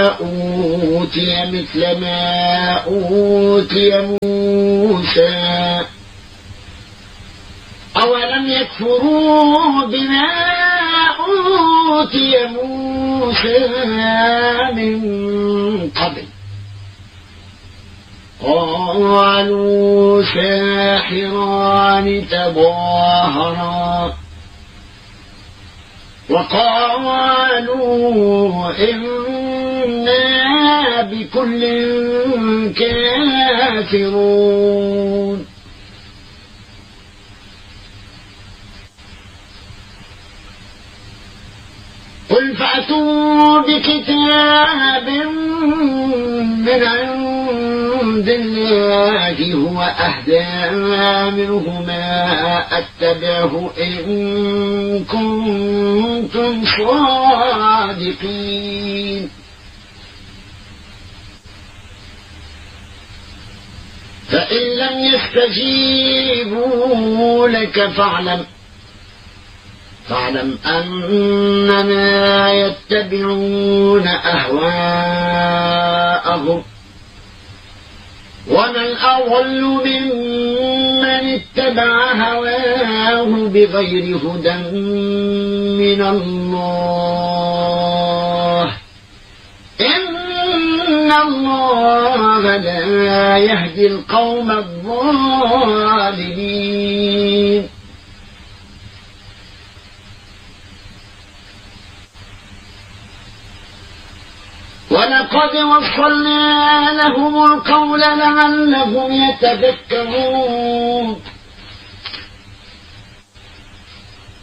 أوتي مثل ما أوتي موسى أولم يكفروا بما أوتي موسى من قبل قالوا ساحران تظاهرا وقالوا إنا بكل كافرون قل فأتوا بكتاب من عند الله هو أهدى منهما أتبعه إن كنتم صادقين فإن لم يستجيبوا لك فاعلم أنما يتبعون أهواءهم ومن أضل ممن اتبع هواه بغير هدى من الله إن الله لا يهدي القوم الظالمين ولقد وصلنا لهم القول لعلهم يتذكرون